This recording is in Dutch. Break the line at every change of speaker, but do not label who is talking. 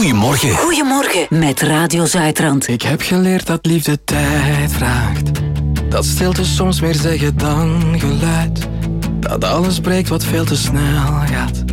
Goedemorgen.
Goedemorgen met Radio Zuidrand.
Ik heb geleerd dat liefde tijd vraagt. Dat stilte soms meer zeggen dan geluid. Dat alles breekt wat veel te snel gaat.